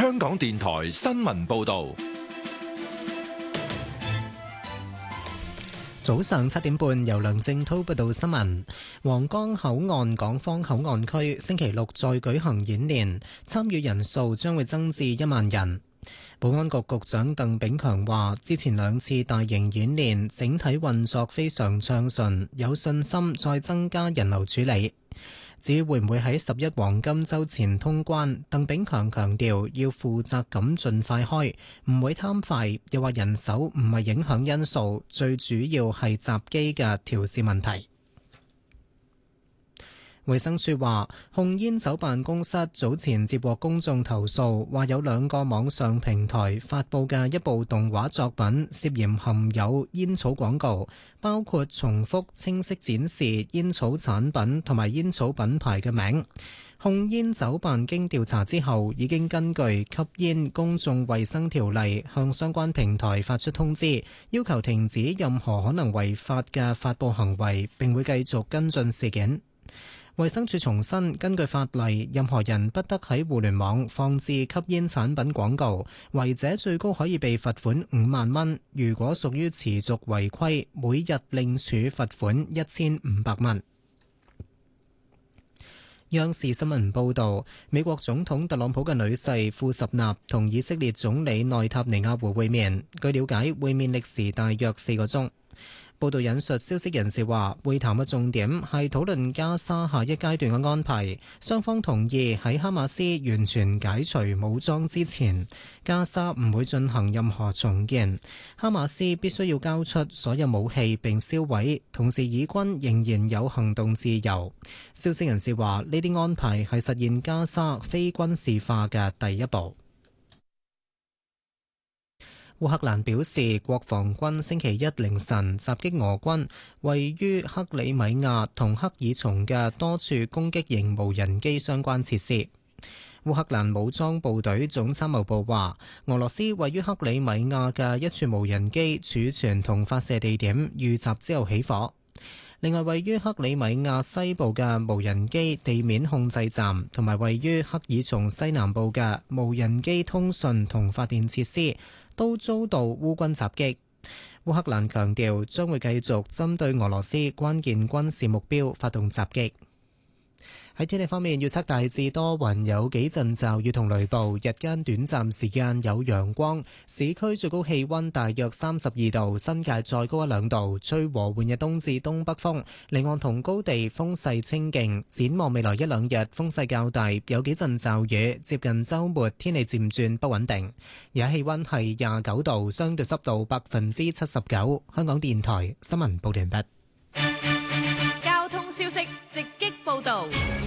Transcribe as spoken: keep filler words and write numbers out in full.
香港電台新聞報道。 早上七點半，由梁正滔報道新聞。皇崗口岸港方口岸區星期六再舉行演練，參與人數將會增至一萬人。保安局局長鄧炳強話，之前兩次大型演練整體運作非常暢順，有信心再增加人流處理。至於會唔會喺十一黃金週前通關，鄧炳強強調要負責咁盡快開，唔會貪快，又話人手唔係影響因素，最主要係閘機嘅調試問題。衛生署話，控煙酒辦公室早前接獲公眾投訴，話有兩個網上平台發佈嘅一部動畫作品涉嫌含有煙草廣告，包括重複清晰展示煙草產品同埋煙草品牌嘅名。控煙酒辦經調查之後，已經根據吸煙公眾衛生條例向相關平台發出通知，要求停止任何可能違法嘅發佈行為，並會繼續跟進事件。衛生署重申，根據法例，任何人不得喺互聯網放置吸煙產品廣告，違者最高可以被罰款五萬蚊。如果屬於持續違規，每日另處罰款一千五百蚊。央視新聞報導，美國總統特朗普嘅女婿庫什納同以色列總理內塔尼亞胡會面，據了解，會面歷時大約四個鐘。報道引述消息人士話，會談嘅重點係討論加沙下一階段嘅安排。雙方同意喺哈馬斯完全解除武裝之前，加沙唔會進行任何重建。哈馬斯必須要交出所有武器並銷毀，同時以軍仍然有行動自由。消息人士話，呢啲安排係實現加沙非軍事化嘅第一步。烏克蘭表示，國防軍星期一凌晨襲擊俄軍位於克里米亞同克爾松嘅多處攻擊型無人機相關設施。烏克蘭武裝部隊總參謀部話，俄羅斯位於克里米亞嘅一處無人機儲存同發射地點遇襲之後起火。另外，位於克里米亞西部嘅無人機地面控制站同埋位於克爾松西南部嘅無人機通訊同發電設施都遭到烏軍襲擊。烏克蘭強調將會繼續針對俄羅斯關鍵軍事目標發動襲擊。喺天氣方面，預測大致多雲，有幾陣驟雨同雷暴，日間短暫時間有陽光，市區最高氣溫大約三十二度，新界再高一兩度，吹和緩嘅東至東北風，離岸同高地風勢清勁。展望未來一兩日風勢較大，有幾陣驟雨，接近週末天氣漸轉不穩定。而家氣溫係廿九度，相對濕度百分之七十九。香港電台新聞報道完畢。 交通消息直擊報道。